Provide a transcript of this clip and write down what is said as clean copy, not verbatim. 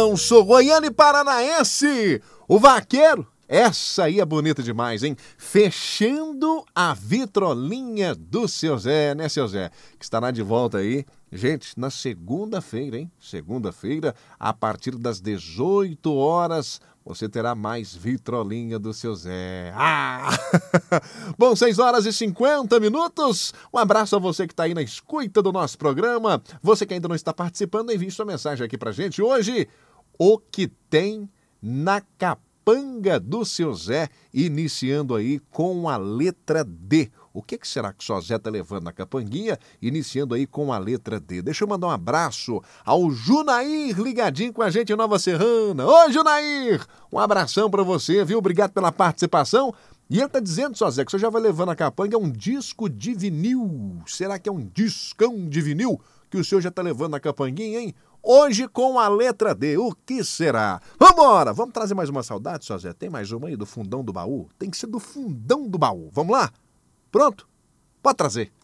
Afonso, Goiânia e Paranaense, o vaqueiro. Essa aí é bonita demais, hein? Fechando a vitrolinha do seu Zé, né, seu Zé? Que estará de volta aí, gente, na segunda-feira, hein? Segunda-feira, a partir das 18 horas, você terá mais vitrolinha do seu Zé. Ah! Bom, 6 horas e 50 minutos. Um abraço a você que está aí na escuta do nosso programa. Você que ainda não está participando, envie sua mensagem aqui pra gente. Hoje, o que tem na capanga do seu Zé, iniciando aí com a letra D. O que será que o seu Zé está levando na capanguinha, iniciando aí com a letra D? Deixa eu mandar um abraço ao Junair, ligadinho com a gente em Nova Serrana. Ô, Junair, um abração para você, viu? Obrigado pela participação. E ele tá dizendo, seu Zé, que você já vai levando a capanga um disco de vinil. Será que é um discão de vinil que o senhor já tá levando na capanguinha, hein? Hoje com a letra D, o que será? Vambora! Vamos trazer mais uma saudade, seu Zé? Tem mais uma aí do fundão do baú? Tem que ser do fundão do baú. Vamos lá? Pronto? Pode trazer.